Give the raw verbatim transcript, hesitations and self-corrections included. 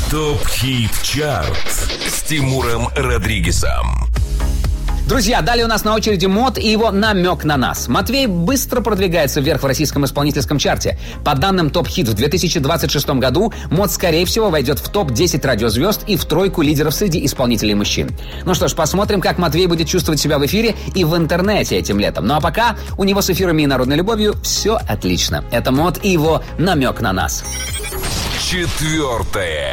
ТОП-хит чарт с Тимуром Родригезом. Друзья, далее у нас на очереди Мот и его «Намек на нас». Матвей быстро продвигается вверх в российском исполнительском чарте. По данным ТОП-хит, в две тысячи двадцать шестом году Мот, скорее всего, войдет в топ десять радиозвезд и в тройку лидеров среди исполнителей мужчин. Ну что ж, посмотрим, как Матвей будет чувствовать себя в эфире и в интернете этим летом. Ну а пока у него с эфирами и народной любовью все отлично. Это Мот и его «Намек на нас». Четвертое.